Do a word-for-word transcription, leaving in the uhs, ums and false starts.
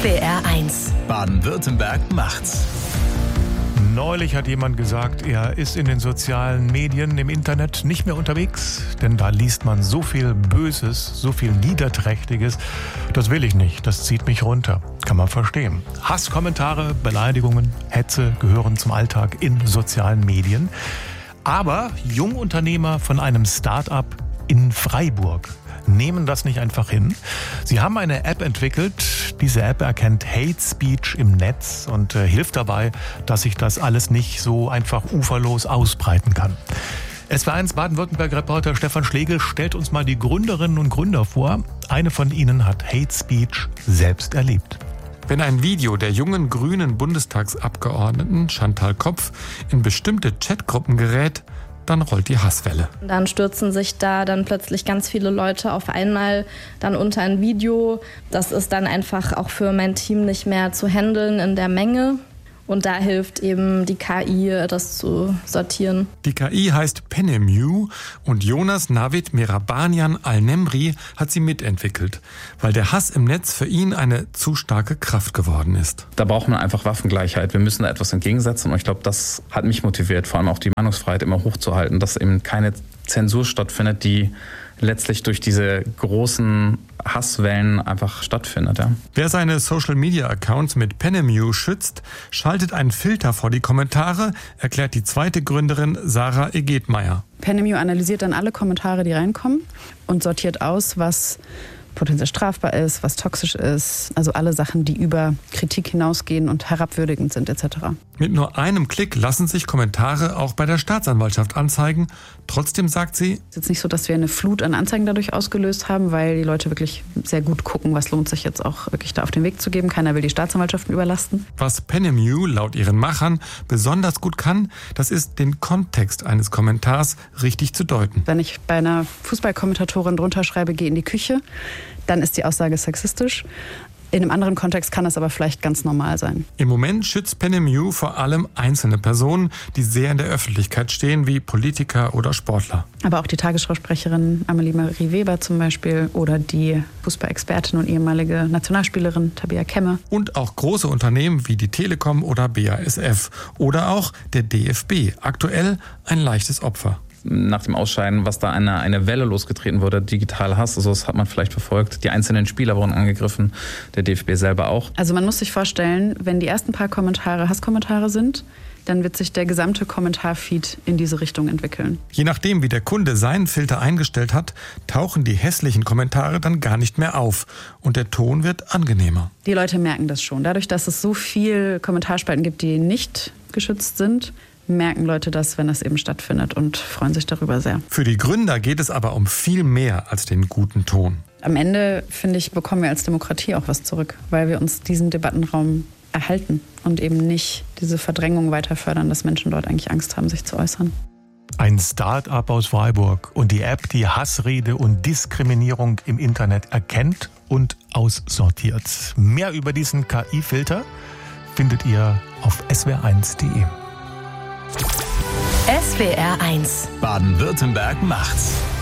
W R eins. Baden-Württemberg macht's. Neulich hat jemand gesagt, er ist in den sozialen Medien, im Internet nicht mehr unterwegs, denn da liest man so viel Böses, so viel Niederträchtiges. Das will ich nicht, das zieht mich runter. Kann man verstehen. Hasskommentare, Beleidigungen, Hetze gehören zum Alltag in sozialen Medien. Aber Jungunternehmer von einem Start-up in Freiburg nehmen das nicht einfach hin. Sie haben eine App entwickelt. Diese App erkennt Hate Speech im Netz und äh, hilft dabei, dass sich das alles nicht so einfach uferlos ausbreiten kann. S W R eins Baden-Württemberg-Reporter Stefan Schlegel stellt uns mal die Gründerinnen und Gründer vor. Eine von ihnen hat Hate Speech selbst erlebt. Wenn ein Video der jungen grünen Bundestagsabgeordneten Chantal Kopf in bestimmte Chatgruppen gerät, dann rollt die Hasswelle. Dann stürzen sich da dann plötzlich ganz viele Leute auf einmal dann unter ein Video. Das ist dann einfach auch für mein Team nicht mehr zu handeln in der Menge. Und da hilft eben die K I, das zu sortieren. Die K I heißt Penemew und Jonas Navid Merabanian Al-Nemri hat sie mitentwickelt, weil der Hass im Netz für ihn eine zu starke Kraft geworden ist. Da braucht man einfach Waffengleichheit. Wir müssen da etwas entgegensetzen und ich glaube, das hat mich motiviert, vor allem auch die Meinungsfreiheit immer hochzuhalten, dass eben keine Zensur stattfindet, die letztlich durch diese großen Hasswellen einfach stattfindet. Ja. Wer seine Social-Media-Accounts mit Penemew schützt, schaltet einen Filter vor die Kommentare, erklärt die zweite Gründerin Sarah Egetmeier. Penemew analysiert dann alle Kommentare, die reinkommen und sortiert aus, was potenziell strafbar ist, was toxisch ist, also alle Sachen, die über Kritik hinausgehen und herabwürdigend sind et cetera. Mit nur einem Klick lassen sich Kommentare auch bei der Staatsanwaltschaft anzeigen. Trotzdem sagt sie, es ist jetzt nicht so, dass wir eine Flut an Anzeigen dadurch ausgelöst haben, weil die Leute wirklich sehr gut gucken, was lohnt sich jetzt auch wirklich da auf den Weg zu geben. Keiner will die Staatsanwaltschaften überlasten. Was Penemew laut ihren Machern besonders gut kann, das ist, den Kontext eines Kommentars richtig zu deuten. Wenn ich bei einer Fußballkommentatorin drunter schreibe, geh in die Küche, dann ist die Aussage sexistisch. In einem anderen Kontext kann das aber vielleicht ganz normal sein. Im Moment schützt Penemew vor allem einzelne Personen, die sehr in der Öffentlichkeit stehen, wie Politiker oder Sportler. Aber auch die Tagesschausprecherin Amelie Marie Weber zum Beispiel oder die Fußballexpertin und ehemalige Nationalspielerin Tabea Kemme. Und auch große Unternehmen wie die Telekom oder B A S F oder auch der D F B. Aktuell ein leichtes Opfer. Nach dem Ausscheiden, was da eine, eine Welle losgetreten wurde, digital Hass, also das hat man vielleicht verfolgt. Die einzelnen Spieler wurden angegriffen, der D F B selber auch. Also man muss sich vorstellen, wenn die ersten paar Kommentare Hasskommentare sind, dann wird sich der gesamte Kommentarfeed in diese Richtung entwickeln. Je nachdem, wie der Kunde seinen Filter eingestellt hat, tauchen die hässlichen Kommentare dann gar nicht mehr auf und der Ton wird angenehmer. Die Leute merken das schon. Dadurch, dass es so viel Kommentarspalten gibt, die nicht geschützt sind, merken Leute das, wenn das eben stattfindet und freuen sich darüber sehr. Für die Gründer geht es aber um viel mehr als den guten Ton. Am Ende, finde ich, bekommen wir als Demokratie auch was zurück, weil wir uns diesen Debattenraum erhalten und eben nicht diese Verdrängung weiter fördern, dass Menschen dort eigentlich Angst haben, sich zu äußern. Ein Start-up aus Freiburg und die App, die Hassrede und Diskriminierung im Internet erkennt und aussortiert. Mehr über diesen K I-Filter findet ihr auf S W R eins Punkt de. S W R eins. Baden-Württemberg macht's.